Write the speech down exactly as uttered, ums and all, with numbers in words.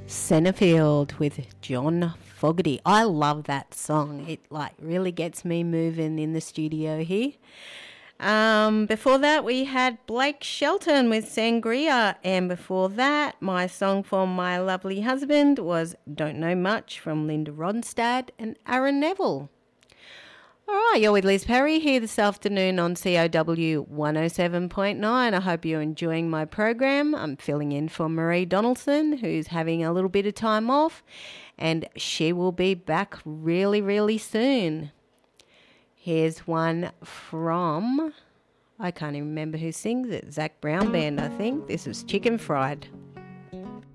Centerfield with John Fogerty. I love that song. It like really gets me moving in the studio here. Um, before that, we had Blake Shelton with Sangria, and before that, my song for my lovely husband was Don't Know Much from Linda Ronstadt and Aaron Neville. All right, you're with Liz Perry here this afternoon on C O W one oh seven point nine. I hope you're enjoying my program. I'm filling in for Marie Donaldson, who's having a little bit of time off, and she will be back really, really soon. Here's one from, I can't even remember who sings it, Zach Brown Band, I think. This is Chicken Fried.